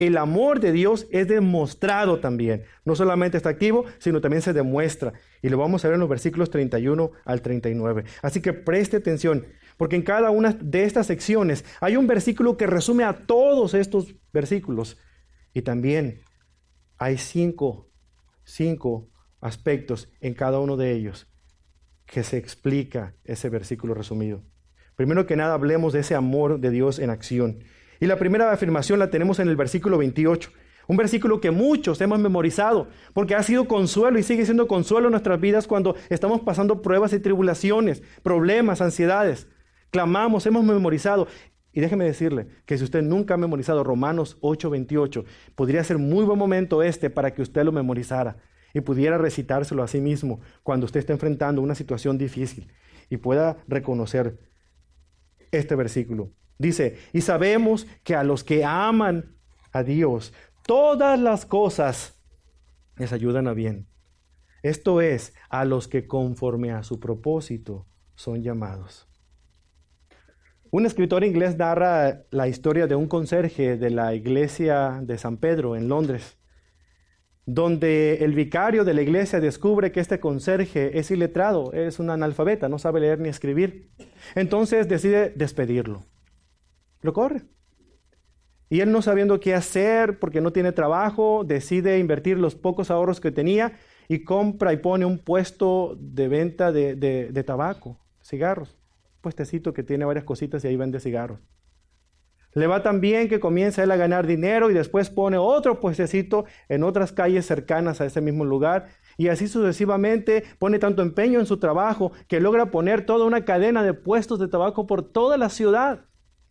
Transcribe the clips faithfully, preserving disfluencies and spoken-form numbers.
El amor de Dios es demostrado también. No solamente está activo, sino también se demuestra. Y lo vamos a ver en los versículos treinta y uno al treinta y nueve. Así que preste atención, porque en cada una de estas secciones hay un versículo que resume a todos estos versículos. Y también hay cinco, cinco aspectos en cada uno de ellos que se explica ese versículo resumido. Primero que nada, hablemos de ese amor de Dios en acción. Y la primera afirmación la tenemos en el versículo veintiocho. Un versículo que muchos hemos memorizado, porque ha sido consuelo y sigue siendo consuelo en nuestras vidas cuando estamos pasando pruebas y tribulaciones, problemas, ansiedades. Clamamos, hemos memorizado. Y déjeme decirle que si usted nunca ha memorizado Romanos ocho veintiocho, podría ser muy buen momento este para que usted lo memorizara y pudiera recitárselo a sí mismo cuando usted esté enfrentando una situación difícil y pueda reconocer este versículo. Dice, y sabemos que a los que aman a Dios, todas las cosas les ayudan a bien. Esto es, a los que conforme a su propósito son llamados. Un escritor inglés narra la historia de un conserje de la iglesia de San Pedro en Londres, donde el vicario de la iglesia descubre que este conserje es iletrado, es un analfabeta, no sabe leer ni escribir. Entonces decide despedirlo. Lo corre. Y él, no sabiendo qué hacer porque no tiene trabajo, decide invertir los pocos ahorros que tenía y compra y pone un puesto de venta de, de, de tabaco, cigarros. Un puestecito que tiene varias cositas y ahí vende cigarros. Le va tan bien que comienza él a ganar dinero y después pone otro puestecito en otras calles cercanas a ese mismo lugar. Y así sucesivamente pone tanto empeño en su trabajo que logra poner toda una cadena de puestos de tabaco por toda la ciudad.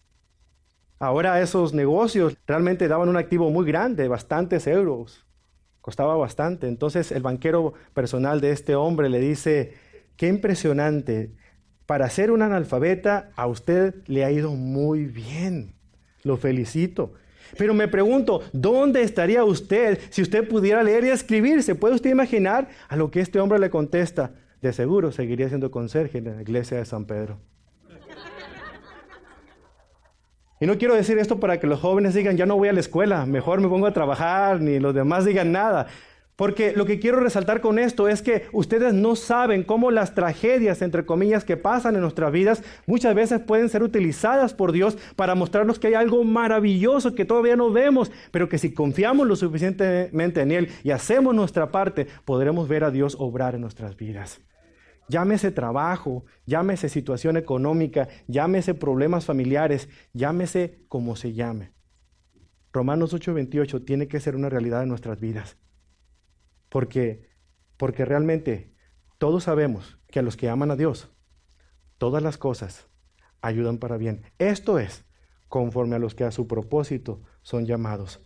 Ahora esos negocios realmente daban un activo muy grande, bastantes euros. Costaba bastante. Entonces el banquero personal de este hombre le dice, qué impresionante. Para ser un analfabeta a usted le ha ido muy bien. Lo felicito. Pero me pregunto, ¿dónde estaría usted si usted pudiera leer y escribir? ¿Se puede usted imaginar? A lo que este hombre le contesta, de seguro seguiría siendo conserje en la iglesia de San Pedro. Y no quiero decir esto para que los jóvenes digan, ya no voy a la escuela, mejor me pongo a trabajar, ni los demás digan nada. Porque lo que quiero resaltar con esto es que ustedes no saben cómo las tragedias, entre comillas, que pasan en nuestras vidas, muchas veces pueden ser utilizadas por Dios para mostrarnos que hay algo maravilloso que todavía no vemos, pero que si confiamos lo suficientemente en Él y hacemos nuestra parte, podremos ver a Dios obrar en nuestras vidas. Llámese trabajo, llámese situación económica, llámese problemas familiares, llámese como se llame. Romanos ocho veintiocho tiene que ser una realidad en nuestras vidas. Porque, porque realmente todos sabemos que a los que aman a Dios, todas las cosas ayudan para bien. Esto es, conforme a los que a su propósito son llamados.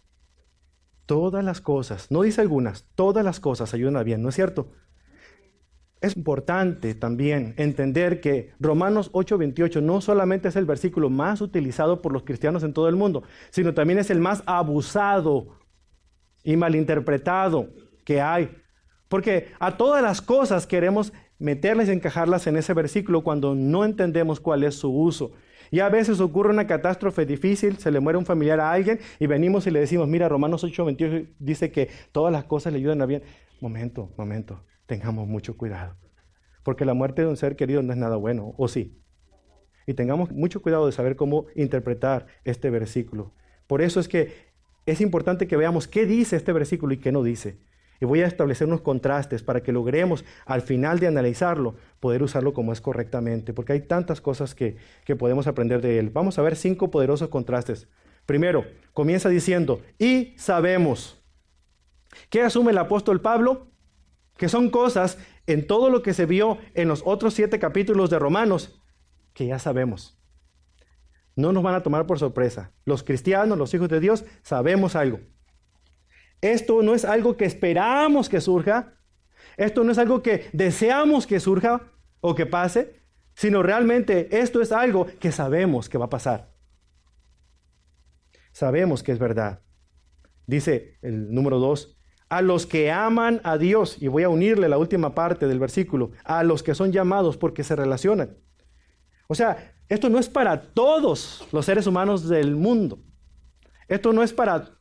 Todas las cosas, no dice algunas, todas las cosas ayudan a bien, ¿no es cierto? Es importante también entender que Romanos ocho veintiocho no solamente es el versículo más utilizado por los cristianos en todo el mundo, sino también es el más abusado y malinterpretado que hay. Porque a todas las cosas queremos meterlas y encajarlas en ese versículo cuando no entendemos cuál es su uso. Y a veces ocurre una catástrofe difícil, se le muere un familiar a alguien y venimos y le decimos, mira, Romanos ocho veintiocho dice que todas las cosas le ayudan a bien. Momento, momento. Tengamos mucho cuidado, porque la muerte de un ser querido no es nada bueno, ¿o sí? Y tengamos mucho cuidado de saber cómo interpretar este versículo. Por eso es que es importante que veamos qué dice este versículo y qué no dice. Y voy a establecer unos contrastes para que logremos, al final de analizarlo, poder usarlo como es correctamente, porque hay tantas cosas que, que podemos aprender de él. Vamos a ver cinco poderosos contrastes. Primero, comienza diciendo, y sabemos. ¿Qué asume el apóstol Pablo? Que son cosas en todo lo que se vio en los otros siete capítulos de Romanos que ya sabemos. No nos van a tomar por sorpresa. Los cristianos, los hijos de Dios, sabemos algo. Esto no es algo que esperamos que surja. Esto no es algo que deseamos que surja o que pase, sino realmente esto es algo que sabemos que va a pasar. Sabemos que es verdad. Dice el número dos. A los que aman a Dios, y voy a unirle la última parte del versículo, a los que son llamados porque se relacionan. O sea, esto no es para todos los seres humanos del mundo. Esto no es para